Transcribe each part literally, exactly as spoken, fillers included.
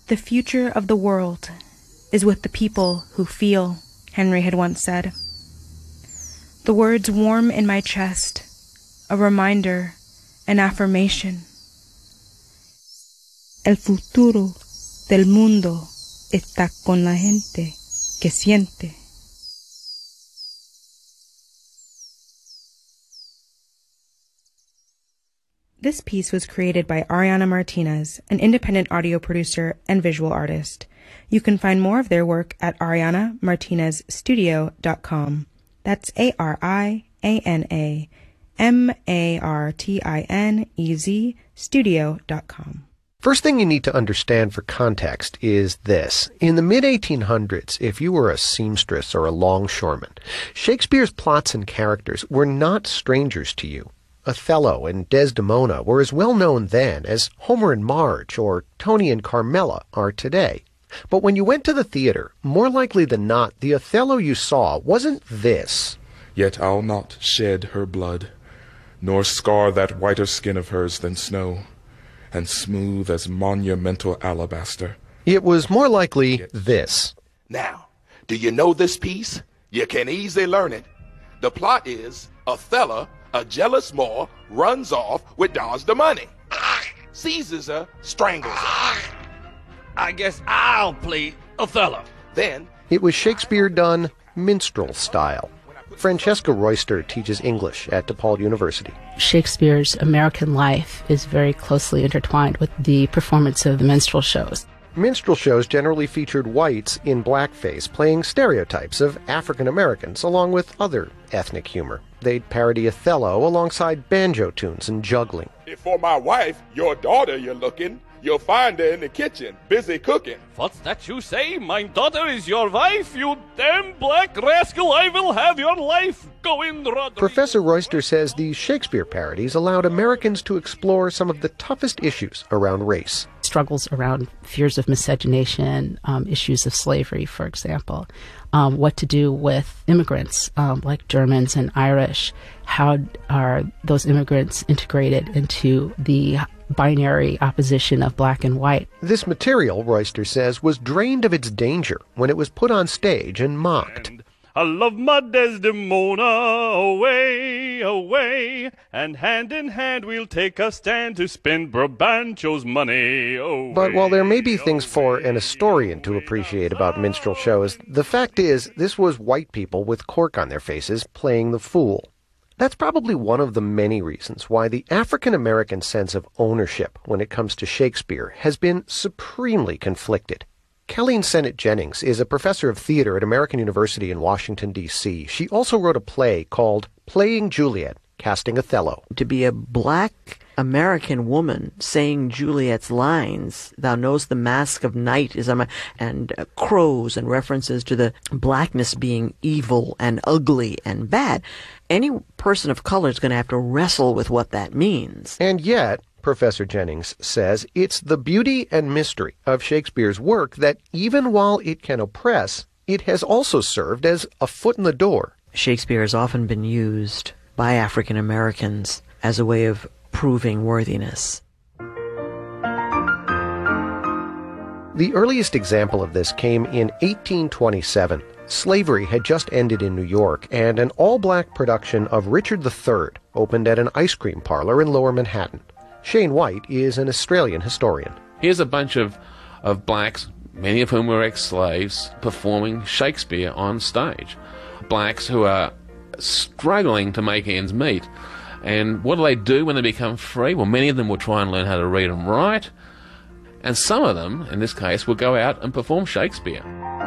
The future of the world is with the people who feel, Henry had once said. The words warm in my chest, a reminder, an affirmation. El futuro del mundo está con la gente que siente. This piece was created by Ariana Martinez, an independent audio producer and visual artist. You can find more of their work at ariana martinez studio dot com. That's A R I A N A M A R T I N E Z studio dot com. First thing you need to understand for context is this. In the mid eighteen hundreds, if you were a seamstress or a longshoreman, Shakespeare's plots and characters were not strangers to you. Othello and Desdemona were as well known then as Homer and Marge or Tony and Carmela are today. But when you went to the theater, more likely than not, the Othello you saw wasn't this. Yet I'll not shed her blood, nor scar that whiter skin of hers than snow, and smooth as monumental alabaster. It was more likely this. Now, do you know this piece? You can easily learn it. The plot is Othello, a jealous Moor, runs off with Desdemona, seizes her, strangles her. I guess I'll play Othello. Then it was Shakespeare done minstrel style. Francesca Royster teaches English at DePaul University. Shakespeare's American life is very closely intertwined with the performance of the minstrel shows. Minstrel shows generally featured whites in blackface playing stereotypes of African Americans along with other ethnic humor. They'd parody Othello alongside banjo tunes and juggling. If for my wife, your daughter you're looking, you'll find her in the kitchen, busy cooking. What's that you say? My daughter is your wife, you damn black rascal. I will have your life. Go in, Rodrigo. Professor Royster says these Shakespeare parodies allowed Americans to explore some of the toughest issues around race. Struggles around fears of miscegenation, um, issues of slavery, for example. Um, what to do with immigrants um, like Germans and Irish. How are those immigrants integrated into the binary opposition of black and white? This material, Royster says, was drained of its danger when it was put on stage and mocked. And I love my Desdemona, away, away, and hand in hand we'll take a stand to spend Brabantio's money away. But while there may be things for an historian to appreciate about minstrel shows, the fact is this was white people with cork on their faces playing the fool. That's probably one of the many reasons why the African-American sense of ownership when it comes to Shakespeare has been supremely conflicted. Colleen Sennett Jennings is a professor of theater at American University in Washington, D C She also wrote a play called Playing Juliet, Casting Othello. To be a black American woman saying Juliet's lines, "Thou knowest the mask of night is on my," and uh, crows and references to the blackness being evil and ugly and bad. Any person of color is going to have to wrestle with what that means. And yet, Professor Jennings says, it's the beauty and mystery of Shakespeare's work that even while it can oppress, it has also served as a foot in the door. Shakespeare has often been used by African Americans as a way of proving worthiness. The earliest example of this came in eighteen twenty-seven. Slavery had just ended in New York, and an all-black production of Richard the Third opened at an ice cream parlor in Lower Manhattan. Shane White is an Australian historian. Here's a bunch of, of blacks, many of whom were ex-slaves, performing Shakespeare on stage. Blacks who are struggling to make ends meet. And what do they do when they become free? Well, many of them will try and learn how to read and write. And some of them, in this case, will go out and perform Shakespeare.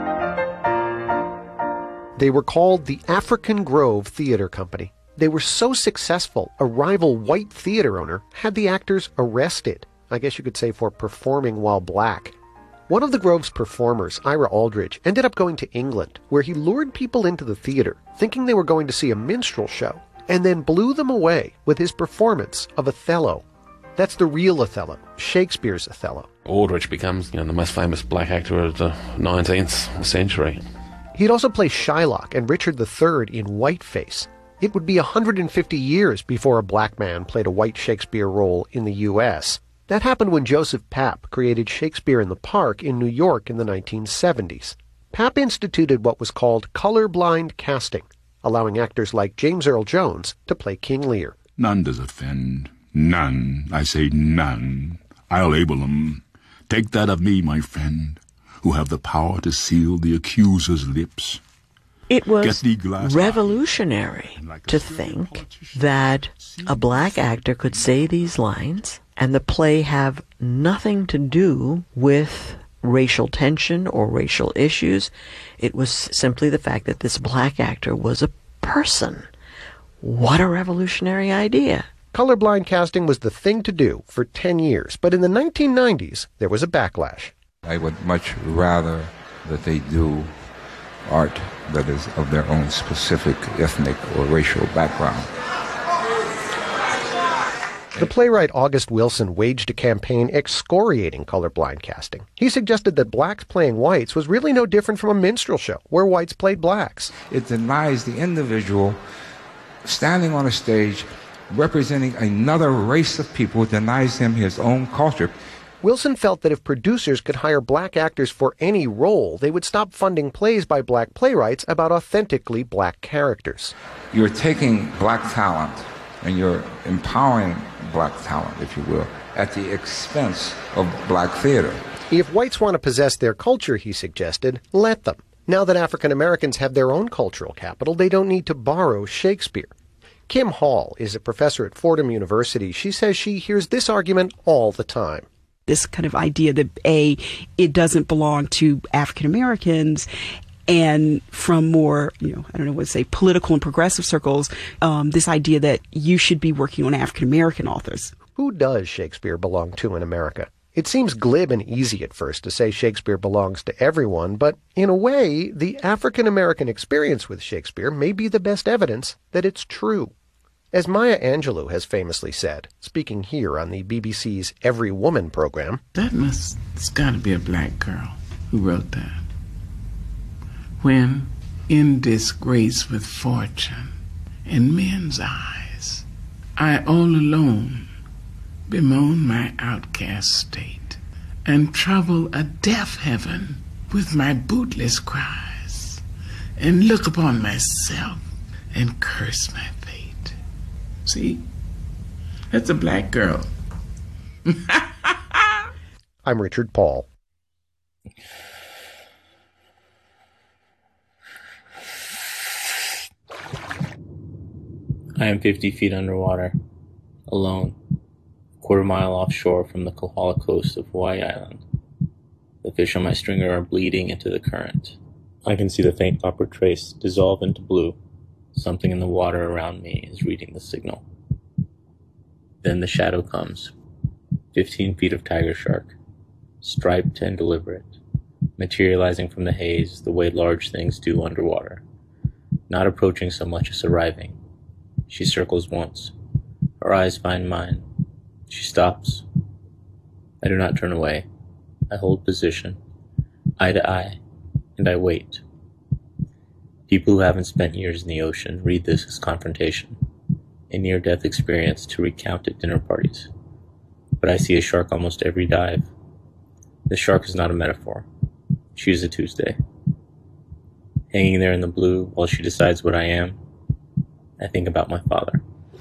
They were called the African Grove Theatre Company. They were so successful, a rival white theater owner had the actors arrested, I guess you could say for performing while black. One of the Grove's performers, Ira Aldridge, ended up going to England, where he lured people into the theater, thinking they were going to see a minstrel show, and then blew them away with his performance of Othello. That's the real Othello, Shakespeare's Othello. Aldridge becomes, you know, the most famous black actor of the nineteenth century. He'd also play Shylock and Richard the Third in Whiteface. It would be one hundred fifty years before a black man played a white Shakespeare role in the U S That happened when Joseph Papp created Shakespeare in the Park in New York in the nineteen seventies. Papp instituted what was called colorblind casting, allowing actors like James Earl Jones to play King Lear. None does offend. None. I say none. I'll able 'em. Take that of me, my friend, who have the power to seal the accuser's lips. It was revolutionary to think that a black actor could say these lines and the play have nothing to do with racial tension or racial issues. It was simply the fact that this black actor was a person. What a revolutionary idea. Colorblind casting was the thing to do for ten years, but in the nineteen nineties, there was a backlash. I would much rather that they do art that is of their own specific ethnic or racial background. The playwright August Wilson waged a campaign excoriating colorblind casting. He suggested that blacks playing whites was really no different from a minstrel show, where whites played blacks. It denies the individual standing on a stage representing another race of people, denies him his own culture. Wilson felt that if producers could hire black actors for any role, they would stop funding plays by black playwrights about authentically black characters. You're taking black talent and you're empowering black talent, if you will, at the expense of black theater. If whites want to possess their culture, he suggested, let them. Now that African Americans have their own cultural capital, they don't need to borrow Shakespeare. Kim Hall is a professor at Fordham University. She says she hears this argument all the time. This kind of idea that, A, it doesn't belong to African Americans, and from more, you know, I don't know what to say, political and progressive circles, um, this idea that you should be working on African American authors. Who does Shakespeare belong to in America? It seems glib and easy at first to say Shakespeare belongs to everyone, but in a way, the African American experience with Shakespeare may be the best evidence that it's true. As Maya Angelou has famously said, speaking here on the B B C's Every Woman program, that must, it's got to be a black girl who wrote that. When, in disgrace with fortune, in men's eyes, I all alone bemoan my outcast state, and trouble a deaf heaven with my bootless cries, and look upon myself and curse my fate. See? That's a black girl. I'm Richard Paul. I am fifty feet underwater, alone, a quarter mile offshore from the Kohala coast of Hawaii Island. The fish on my stringer are bleeding into the current. I can see the faint copper trace dissolve into blue. Something in the water around me is reading the signal. Then the shadow comes. Fifteen feet of tiger shark, striped and deliberate, materializing from the haze the way large things do underwater, not approaching so much as arriving. She circles once. Her eyes find mine. She stops. I do not turn away. I hold position, eye to eye, and I wait. People who haven't spent years in the ocean read this as confrontation, a near-death experience to recount at dinner parties. But I see a shark almost every dive. The shark is not a metaphor. She is a Tuesday. Hanging there in the blue while she decides what I am, I think about my father.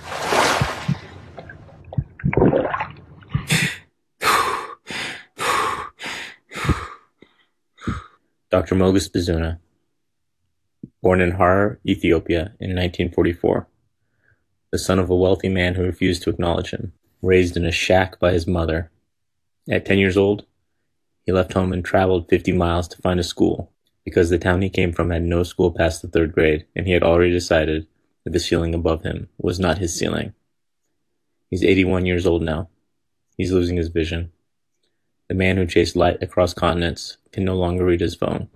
Doctor Mogus Bizuna, born in Harar, Ethiopia in nineteen forty-four, the son of a wealthy man who refused to acknowledge him, raised in a shack by his mother. At ten years old, he left home and traveled fifty miles to find a school, because the town he came from had no school past the third grade, and he had already decided that the ceiling above him was not his ceiling. He's eighty-one years old now. He's losing his vision. The man who chased light across continents can no longer read his phone.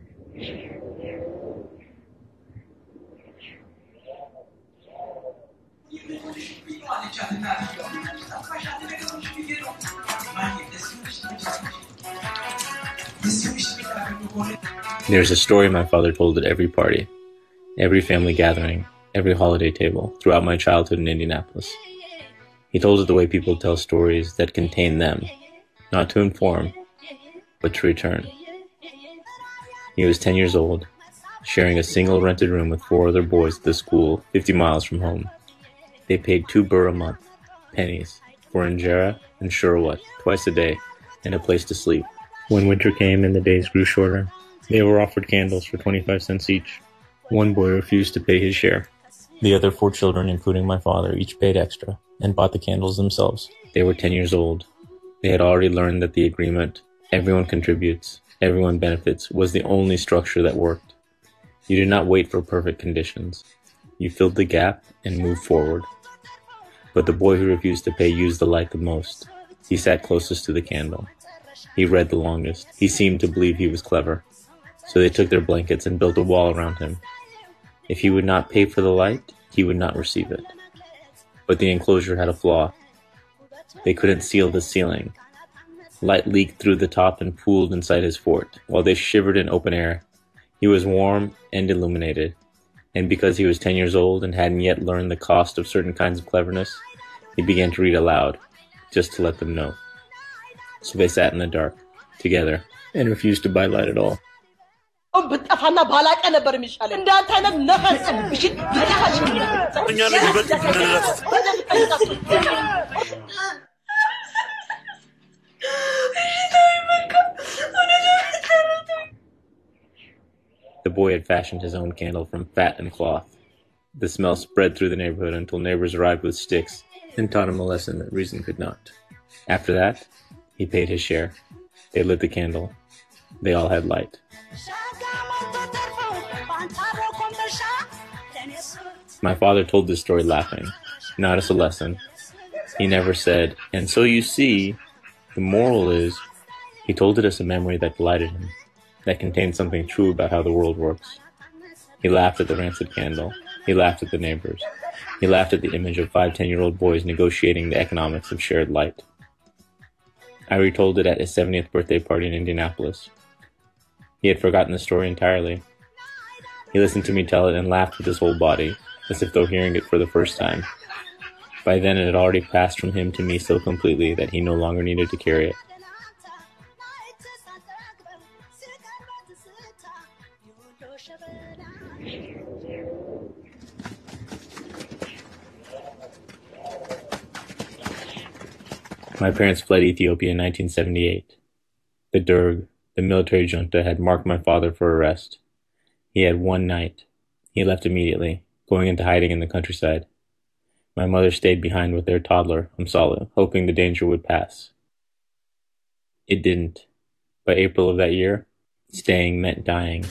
There's a story my father told at every party, every family gathering, every holiday table throughout my childhood in Indianapolis. He told it the way people tell stories that contain them, not to inform, but to return. He was ten years old, sharing a single rented room with four other boys at the school fifty miles from home. They paid two burr a month, pennies, for injera and shurwat twice a day, and a place to sleep. When winter came and the days grew shorter, they were offered candles for twenty-five cents each. One boy refused to pay his share. The other four children, including my father, each paid extra and bought the candles themselves. They were ten years old. They had already learned that the agreement, everyone contributes, everyone benefits, was the only structure that worked. You did not wait for perfect conditions. You filled the gap and moved forward. But the boy who refused to pay used the light the most. He sat closest to the candle. He read the longest. He seemed to believe he was clever. So they took their blankets and built a wall around him. If he would not pay for the light, he would not receive it. But the enclosure had a flaw. They couldn't seal the ceiling. Light leaked through the top and pooled inside his fort, while they shivered in open air. He was warm and illuminated, and because he was ten years old and hadn't yet learned the cost of certain kinds of cleverness, he began to read aloud, just to let them know. So they sat in the dark, together, and refused to buy light at all. The boy had fashioned his own candle from fat and cloth. The smell spread through the neighborhood until neighbors arrived with sticks and taught him a lesson that reason could not. After that, he paid his share. They lit the candle. They all had light. My father told this story laughing, not as a lesson. He never said, "And so you see, the moral is," he told it as a memory that delighted him, that contained something true about how the world works. He laughed at the rancid candle. He laughed at the neighbors. He laughed at the image of five ten-year-old boys negotiating the economics of shared light. I retold it at his seventieth birthday party in Indianapolis. He had forgotten the story entirely. He listened to me tell it and laughed with his whole body, as if though hearing it for the first time. By then it had already passed from him to me so completely that he no longer needed to carry it. My parents fled Ethiopia in nineteen seventy-eight. The Derg, the military junta, had marked my father for arrest. He had one night. He left immediately, going into hiding in the countryside. My mother stayed behind with their toddler, Umsalu, hoping the danger would pass. It didn't. By April of that year, staying meant dying.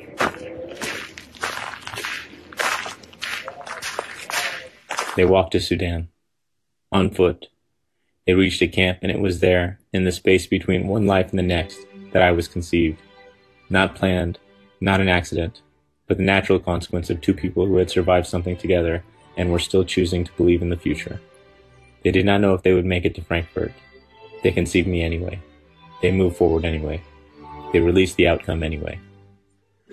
They walked to Sudan, on foot. They reached a camp, and it was there, in the space between one life and the next, that I was conceived. Not planned, not an accident, but the natural consequence of two people who had survived something together and were still choosing to believe in the future. They did not know if they would make it to Frankfurt. They conceived me anyway. They moved forward anyway. They released the outcome anyway.